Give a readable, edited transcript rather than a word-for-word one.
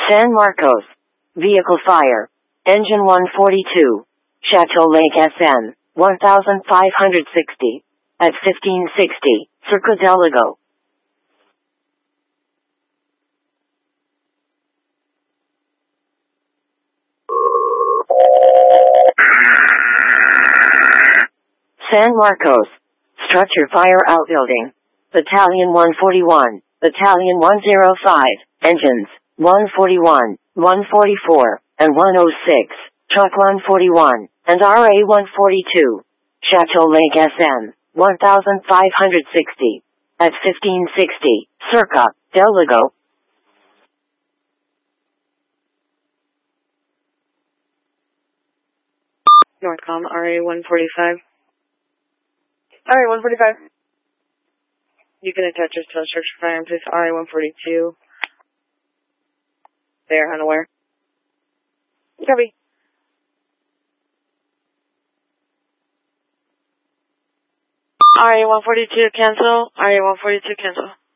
San Marcos. Vehicle fire. Engine 142. Chateau Lake SN, 1560. At 1560, Circa Delago. San Marcos. Structure fire outbuilding. Battalion 141, Battalion 105, engines, 141, 144, and 106, Truck 141, and RA 142. Chateau Lake SN, 1560. At 1560, Circa, Delago. Northcom, RA 145. RA 145. You can attach us to a structure fire in place RA 142. They are unaware. Copy. RA 142 cancel. RA 142 cancel.